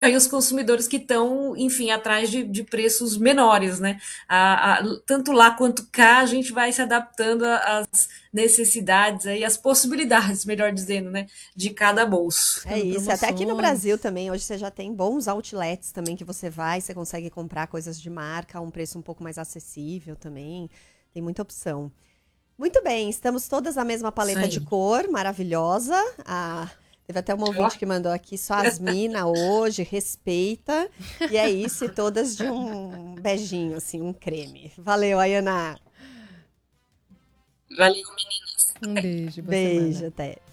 e os consumidores que estão, enfim, atrás de preços menores, né? Tanto lá quanto cá, a gente vai se adaptando às necessidades aí, às possibilidades, melhor dizendo, né? De cada bolso. É Buscando isso. Até aqui no Brasil promoções. também, hoje você já tem bons outlets também que você vai, você consegue comprar coisas de marca a um preço um pouco mais acessível também. Tem muita opção. Muito bem, estamos todas na mesma Isso paleta de aí. cor, maravilhosa. Teve até uma Ó, ouvinte que mandou aqui, só as mina hoje, respeita. E é isso, e todas de um beijinho, assim, um creme. Valeu, Ayana. valeu. Um beijo, boa Beijo, semana. até.